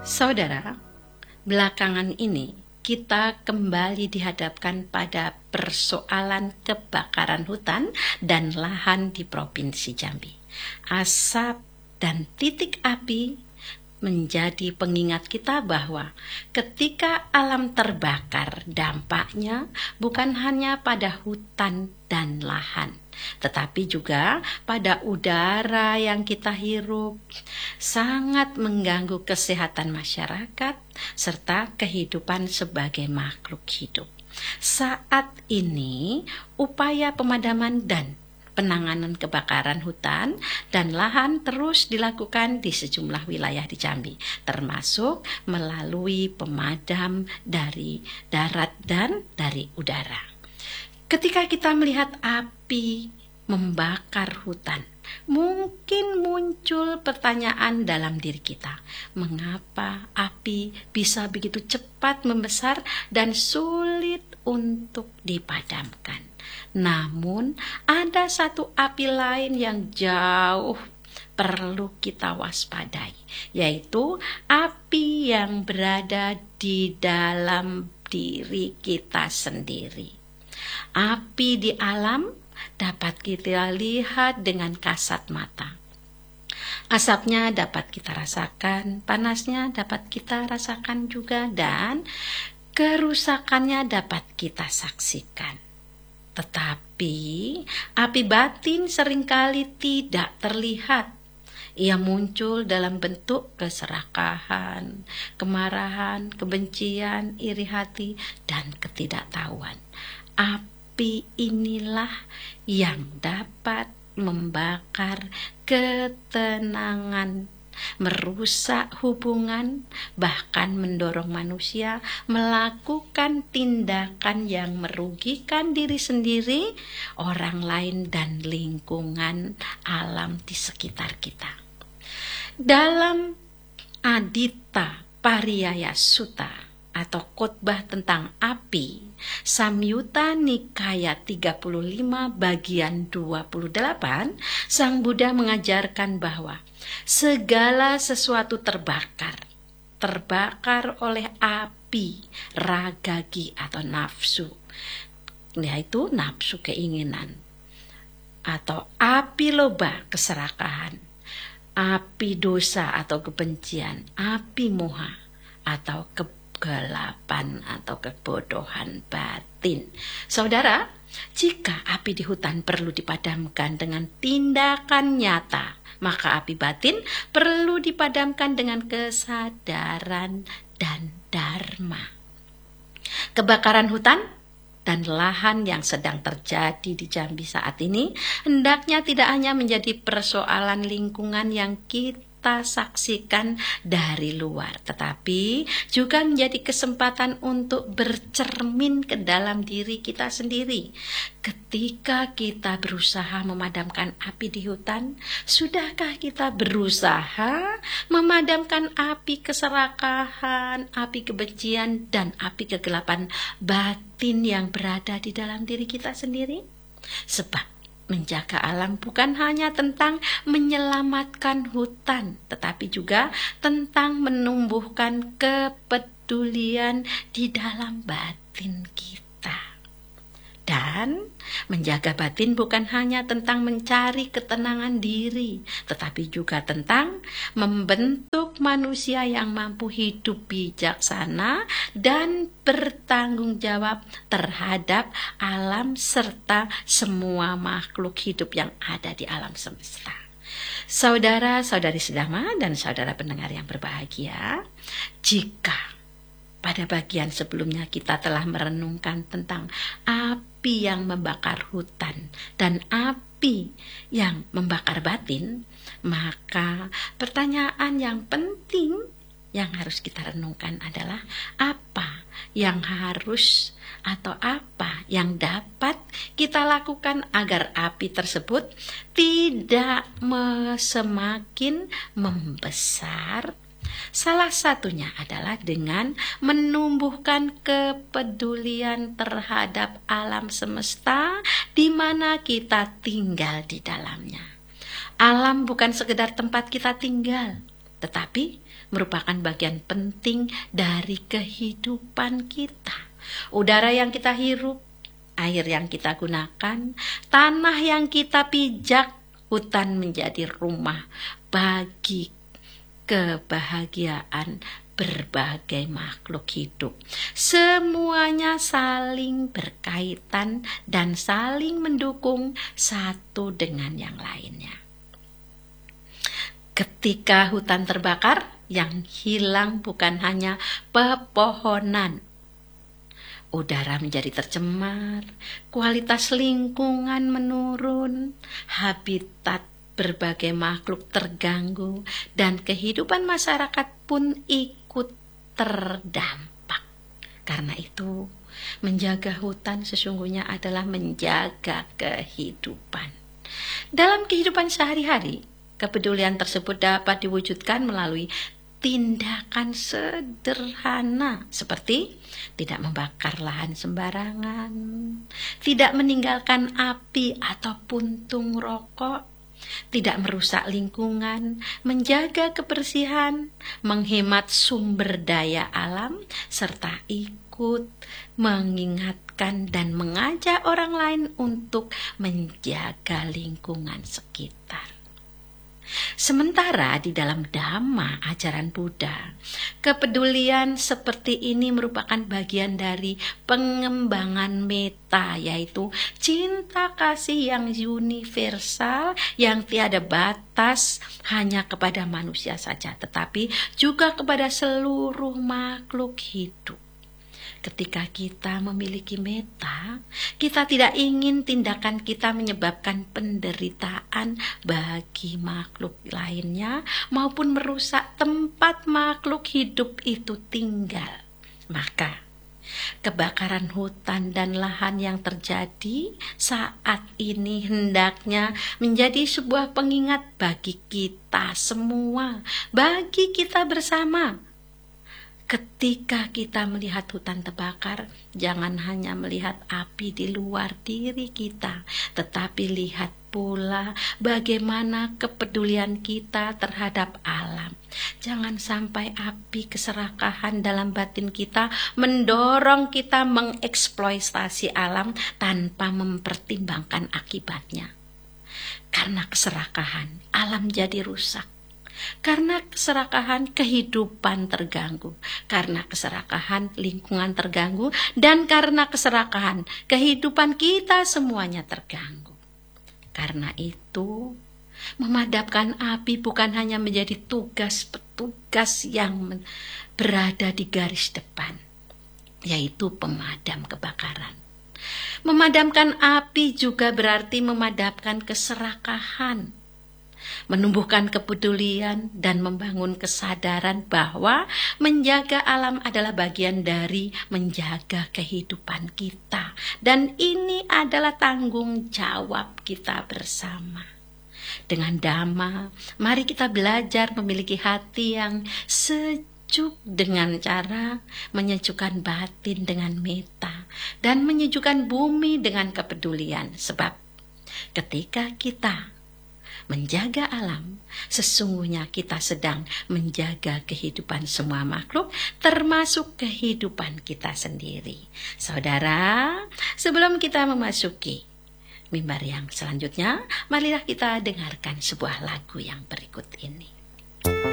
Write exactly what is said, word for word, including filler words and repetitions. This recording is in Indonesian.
Saudara, belakangan ini kita kembali dihadapkan pada persoalan kebakaran hutan dan lahan di Provinsi Jambi. Asap dan titik api menjadi pengingat kita bahwa ketika alam terbakar, dampaknya bukan hanya pada hutan dan lahan, tetapi juga pada udara yang kita hirup, sangat mengganggu kesehatan masyarakat serta kehidupan sebagai makhluk hidup. Saat ini, upaya pemadaman dan penanganan kebakaran hutan dan lahan terus dilakukan di sejumlah wilayah di Jambi, termasuk melalui pemadam dari darat dan dari udara. Ketika kita melihat api membakar hutan, mungkin muncul pertanyaan dalam diri kita, mengapa api bisa begitu cepat membesar dan sulit untuk dipadamkan? Namun ada satu api lain yang jauh perlu kita waspadai, yaitu api yang berada di dalam diri kita sendiri. Api di alam dapat kita lihat dengan kasat mata. Asapnya dapat kita rasakan, panasnya dapat kita rasakan juga, dan kerusakannya dapat kita saksikan. Tetapi api batin seringkali tidak terlihat. Ia muncul dalam bentuk keserakahan, kemarahan, kebencian, iri hati, dan ketidaktahuan. Api inilah yang dapat membakar ketenangan, merusak hubungan, bahkan mendorong manusia melakukan tindakan yang merugikan diri sendiri, orang lain, dan lingkungan alam di sekitar kita. Dalam Adita Pariyaya Sutta atau khotbah tentang api, Samyutta Nikaya tiga puluh lima bagian dua puluh delapan, Sang Buddha mengajarkan bahwa segala sesuatu terbakar, terbakar oleh api ragagi atau nafsu, yaitu nafsu keinginan, atau api loba keserakahan, api dosa atau kebencian, api moha atau kegelapan atau kebodohan batin. Saudara, jika api di hutan perlu dipadamkan dengan tindakan nyata, maka api batin perlu dipadamkan dengan kesadaran dan dharma. Kebakaran hutan dan lahan yang sedang terjadi di Jambi saat ini hendaknya tidak hanya menjadi persoalan lingkungan yang kita saksikan dari luar, tetapi juga menjadi kesempatan untuk bercermin ke dalam diri kita sendiri. Ketika kita berusaha memadamkan api di hutan, sudahkah kita berusaha memadamkan api keserakahan, api kebencian, dan api kegelapan batin yang berada di dalam diri kita sendiri? Sebab menjaga alam bukan hanya tentang menyelamatkan hutan, tetapi juga tentang menumbuhkan kepedulian di dalam batin kita. Dan menjaga batin bukan hanya tentang mencari ketenangan diri, tetapi juga tentang membentuk manusia yang mampu hidup bijaksana dan bertanggung jawab terhadap alam serta semua makhluk hidup yang ada di alam semesta. Saudara-saudari sedama dan saudara pendengar yang berbahagia, jika pada bagian sebelumnya kita telah merenungkan tentang api yang membakar hutan dan api yang membakar batin, maka pertanyaan yang penting yang harus kita renungkan adalah apa yang harus atau apa yang dapat kita lakukan agar api tersebut tidak semakin membesar. Salah satunya adalah dengan menumbuhkan kepedulian terhadap alam semesta di mana kita tinggal di dalamnya. Alam bukan sekedar tempat kita tinggal, tetapi merupakan bagian penting dari kehidupan kita. Udara yang kita hirup, air yang kita gunakan, tanah yang kita pijak, hutan menjadi rumah bagi kebahagiaan berbagai makhluk hidup. Semuanya saling berkaitan dan saling mendukung satu dengan yang lainnya. Ketika hutan terbakar, yang hilang bukan hanya pepohonan. Udara menjadi tercemar, kualitas lingkungan menurun, habitat berbagai makhluk terganggu, dan kehidupan masyarakat pun ikut terdampak. Karena itu, menjaga hutan sesungguhnya adalah menjaga kehidupan. Dalam kehidupan sehari-hari, kepedulian tersebut dapat diwujudkan melalui tindakan sederhana seperti tidak membakar lahan sembarangan, tidak meninggalkan api atau puntung rokok, tidak merusak lingkungan, menjaga kebersihan, menghemat sumber daya alam, serta ikut mengingatkan dan mengajak orang lain untuk menjaga lingkungan sekitar. Sementara di dalam Dhamma ajaran Buddha, kepedulian seperti ini merupakan bagian dari pengembangan metta, yaitu cinta kasih yang universal, yang tiada batas hanya kepada manusia saja, tetapi juga kepada seluruh makhluk hidup. Ketika kita memiliki metta, kita tidak ingin tindakan kita menyebabkan penderitaan bagi makhluk lainnya maupun merusak tempat makhluk hidup itu tinggal. Maka, kebakaran hutan dan lahan yang terjadi saat ini hendaknya menjadi sebuah pengingat bagi kita semua, bagi kita bersama. Ketika kita melihat hutan terbakar, jangan hanya melihat api di luar diri kita, tetapi lihat pula bagaimana kepedulian kita terhadap alam. Jangan sampai api keserakahan dalam batin kita mendorong kita mengeksploitasi alam tanpa mempertimbangkan akibatnya. Karena keserakahan, alam jadi rusak. Karena keserakahan, kehidupan terganggu. Karena keserakahan, lingkungan terganggu. Dan karena keserakahan, kehidupan kita semuanya terganggu. Karena itu, memadamkan api bukan hanya menjadi tugas petugas yang berada di garis depan, yaitu pemadam kebakaran. Memadamkan api juga berarti memadamkan keserakahan, menumbuhkan kepedulian dan membangun kesadaran bahwa menjaga alam adalah bagian dari menjaga kehidupan kita, dan ini adalah tanggung jawab kita bersama. Dengan Dhamma, mari kita belajar memiliki hati yang sejuk dengan cara menyejukkan batin dengan metta dan menyejukkan bumi dengan kepedulian, sebab ketika kita menjaga alam, sesungguhnya kita sedang menjaga kehidupan semua makhluk, termasuk kehidupan kita sendiri. Saudara, sebelum kita memasuki mimbar yang selanjutnya, marilah kita dengarkan sebuah lagu yang berikut ini.